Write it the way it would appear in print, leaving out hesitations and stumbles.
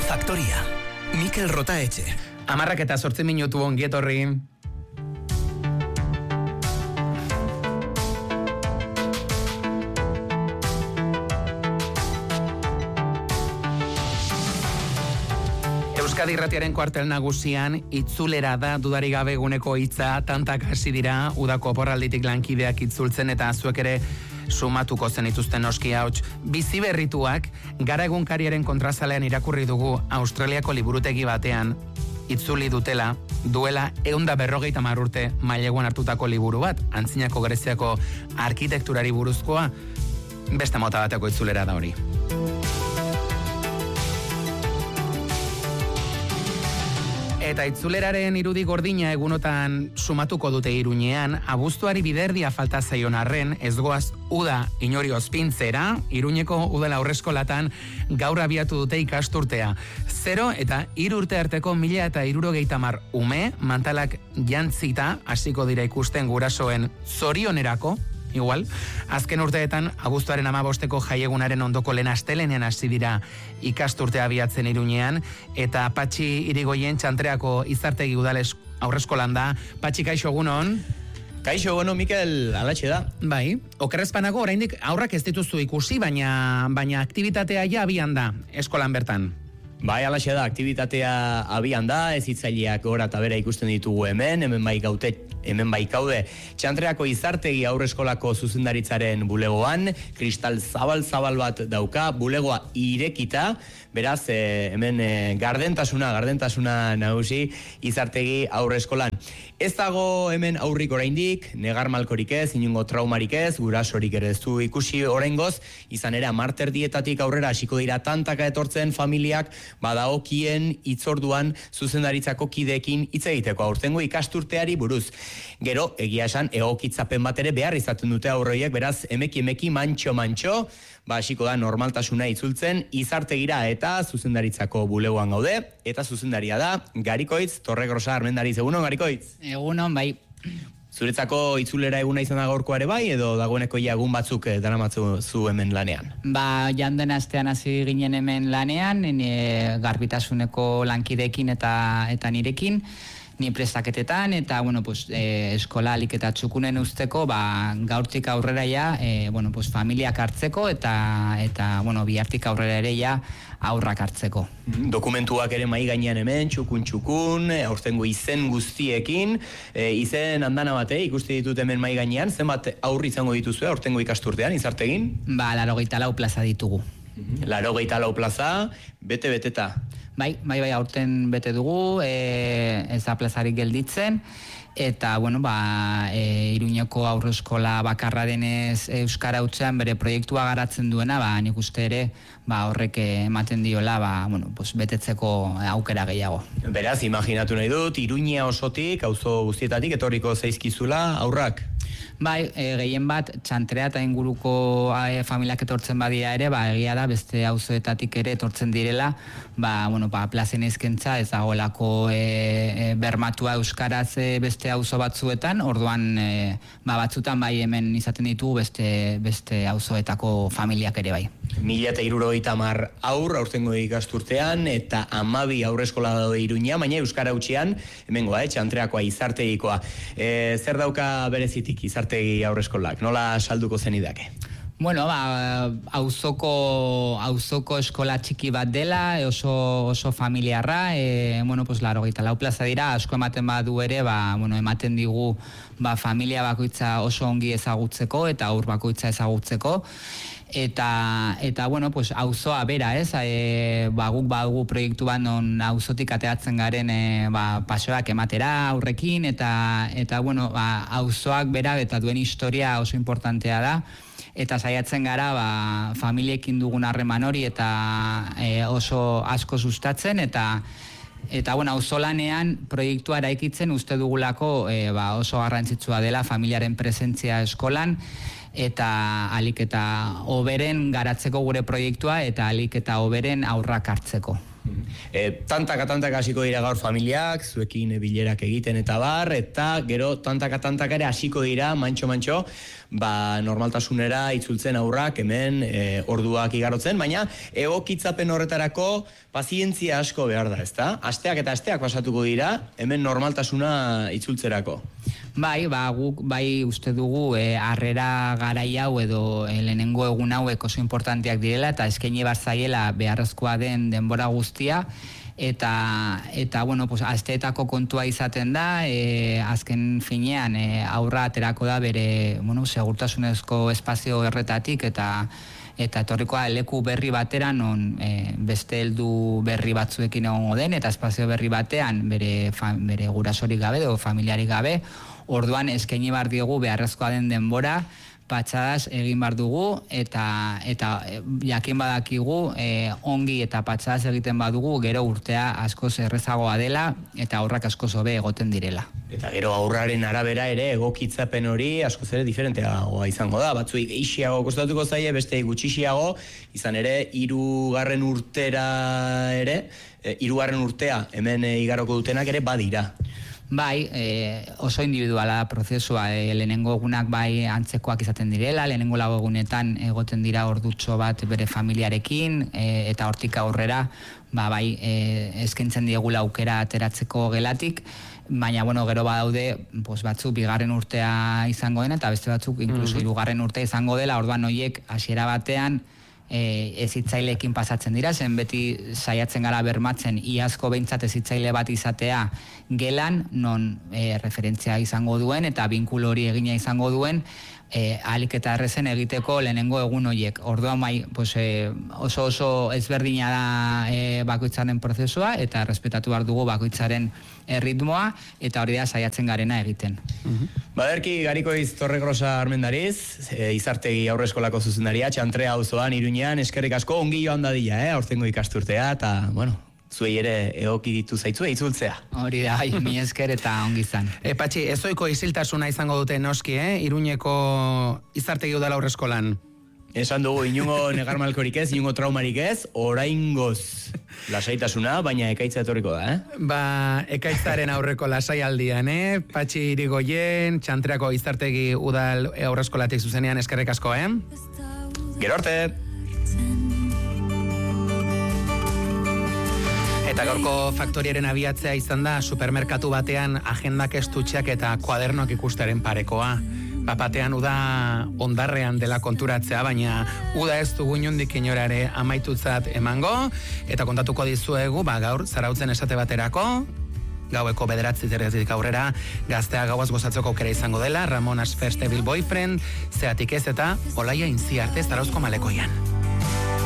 Faktoria. Mikel Rotaetxe. 10:08 minutu ongietorri. Euskadi Irratiaren kuartel nagusian itzulera da dudarik gabe eguneko hitza, tantak hasi dira udako oporralditik lankideak itzultzen eta zuek ere sumatuko zenituzten noski hauts. Bizi berrituak gara egunkariaren kontrazalean irakurri dugu Australiako liburutegi batean itzuli dutela duela 150 urte maileguan hartutako liburu bat, antzinako Greziako arkitekturari buruzkoa, beste mota bateko itzulera da hori. Eta itzuleraren irudi gordina egunotan sumatuko dute Iruñean, abuztuari biderdia falta zaion arren, ez goaz uda inori ospintzera, Iruñeko udala aurreskolatan gaur abiatu dute ikasturtea. 0 eta 3 urte arteko 1370 ume, mantalak jantzita, hasiko dira ikusten gurasoen zorionerako, igual, azken urteetan abuztuaren 15 jaiegunaren ondoko lehen astelenean hasi dira ikasturtea abiatzen Iruñean, eta Patxi Irigoyen Txantreako izartegi udales aurreskolan da. Patxi, kaixo egunon? Kaixo, bueno, Mikel, alatxe da. Bai, okerrezpanago oraindik aurrak ez dituzu ikusi, baina aktibitatea ja abian da eskolan bertan. Bai, alaxe da, aktibitatea abian da, hezitzaileak gora eta bera ikusten ditugu hemen bai kaude Txantreako izartegi aurreskolako zuzendaritzaren bulegoan, kristal zabal bat dauka, bulegoa irekita, beraz, hemen gardentasuna nagusi izartegi aurreskolan. Ez dago hemen aurrik oraindik, negar malkorik ez, inungo traumarik ez, gurasorik ere ez du ikusi oraingoz, izan ere 10 erdietatik aurrera hasiko dira tantaka etortzen familiak, badaokien hitzorduan zuzendaritzako kideekin hitz egiteko aurtengo ikasturteari buruz. Gero, egia esan, egokitzapen bat ere behar izaten dute aurroiek, beraz, emeki mantxo, hasiko da normaltasuna itzultzen izartegira eta zuzendaritzako bulegoan gaude, eta zuzendaria da Garikoitz Torregrosa Armendariz. Egunon, Garikoitz? Egunon, bai. Zuretzako itzulera eguna izan da gaurkoa ere bai, edo dagoeneko ja egun batzuk daramatzu zu hemen lanean? Janden astean hasi ginen hemen lanean, garbitasuneko lankideekin eta nirekin, ni prestaketetan, eta eskola alik eta txukunen usteko, gaurtik aurrera ja, familiak hartzeko, eta bihartik aurrera ere ja aurrak hartzeko. Dokumentuak ere mai gainean hemen, txukun, aurtengo izen guztiekin, izen andana bate, ikusti ditut hemen mai gainean, zenbat aurri izango dituzue aurtengo ikasturtean, izartegin? 84 plaza ditugu. 84 plaza, bete-beteta. Bai, aurten bete dugu, ez da plazarik gelditzen, eta, Iruñeko aurreskola bakarra denez Euskara hutsean bere proiektua garatzen duena, nik uste ere, horrek ematen diola, betetzeko aukera gehiago. Beraz, imaginatu nahi dut, Iruña osotik, auzo guztietatik, etorriko zaizkizula aurrak? Bai, gehien bat, Txantrea eta inguruko familiak etortzen badira ere, egia da, beste auzoetatik ere etortzen direla, plazen ezkentza ez dagoelako bermatua euskaraz beste auzo batzuetan, orduan batzutan bai hemen izaten ditugu beste auzoetako familiak ere bai. 1370 aurtengo ikasturtean, eta 12 aurreskola daude Iruña, baina euskara hutsean, hemengoa, Txantreakoa izartegikoa. Zer dauka berezitik izartegi aurreskolak? Nola salduko zenidake? Auzoko eskola txiki bat dela, oso familiarra, 84 plaza dira, asko ematen badu ere, ematen digu familia bakoitza oso ongi ezagutzeko eta aur bakoitza ezagutzeko. Eta auzoa bera, ez? Guk badugu proiektu bat non auzotik ateatzen garen pasoak ematera aurrekin, eta auzoak bera eta duen historia oso importantea da, eta saiatzen gara familiekin dugun harreman hori eta oso asko sustatzen, eta auzolanean proiektua eraikitzen uste dugulako oso garrantzitsua dela familiaren presentzia eskolan, eta alik eta hoberen garatzeko gure proiektua, eta alik eta hoberen aurrak hartzeko. Tantaka hasiko dira gaur familiak, zuekin bilerak egiten eta bar, eta gero tantaka ere hasiko dira, mantxo, normaltasunera itzultzen aurrak hemen orduak igarotzen, baina egokitzapen horretarako pazientzia asko behar da, ezta? Asteak eta asteak pasatuko dira, hemen normaltasuna itzultzerako. Guk uste dugu harrera garai hau edo lehenengo egun hauek oso importanteak direla eta eskaini bar zaiela beharrezkoa den denbora guztia eta asteetako kontua izaten da, azken finean aurra aterako da bere segurtasunezko espazio erretatik eta etorrikoa leku berri batera non beste heldu berri batzuekin egongo den eta espazio berri batean bere gurasorik gabe edo familiarik gabe. Orduan eskaini bar diogu beharrezkoa den denbora, patxadas egin bar dugu eta jakin badakigu ongi eta patxadas egiten badugu gero urtea askoz errezagoa dela eta aurrak askoz hobe egoten direla. Eta gero aurraren arabera ere egokitzapen hori askoz ere diferenteagoa izango da. Batzuei gehiago kostatuko zaie, beste gutxiago, izan ere 3. urtera ere, 3. urtea hemen igaroko dutenak ere badira. Oso individuala prozesua, lehenengo egunak antzekoak izaten direla, lehenengo 4 egunetan egoten dira ordutxo bat bere familiarekin, eta hortik aurrera eskaintzen diegula aukera ateratzeko gelatik, baina gero badaude batzuk 2. urtea izango dena eta beste batzuk inkluso 3. urtea izango dela, orduan horiek hasiera batean hezitzaileekin pasatzen dira, zen beti saiatzen gara bermatzen iazko behintzat hezitzaile bat izatea gelan, non referentzia izango duen eta binkulo hori egina izango duen ahalik eta errezen egiteko lehenengo egun horiek. Orduan oso ezberdina da bakoitzaren prozesua eta respetatu behar dugu bakoitzaren ritmoa eta hori da saiatzen garena egiten. Baderki Garikoiz Torregrosa Armendariz, Izartegi Aurreskolako zuzendaria, Txantrea auzoan Iruñean, eskerrik asko ongi joan dadila, aurtengo ikasturtea eta, zuei ere egoki ditu zaitzue itzultzea. Hori da, mi esker eta ongi izan. Patxi, ezoiko isiltasuna izango dute noski, Iruñeko Izartegi Udal Haurreskolan. Esan dugu, inungo negarmalkorik ez, inungo traumarik ez, oraingoz lasaitasuna, baina ekaitza etorriko da, Ekaitzaren aurreko lasaialdian, Patxi Irigoyen, Txantreako Izartegi Udal Haurreskolatik zuzenean eskerrik asko, Gero arte! Eta gaurko faktoriaren abiatzea izan da supermerkatu batean agendak estutxeak eta kuadernoak ikusteren parekoa. Batean uda ondarrean dela konturatzea, baina uda ez dugu inondik inorare amaitutzat emango, eta kontatuko dizuegu, gaur Zarautzen esate baterako, gaueko 9:00 aurrera, gaztea gauaz gozatzeko aukera izango dela, Ramon Asfeste Bill Boyfriend, Zeatik ez eta Olaia Intziarte Zarauzko Malekoian.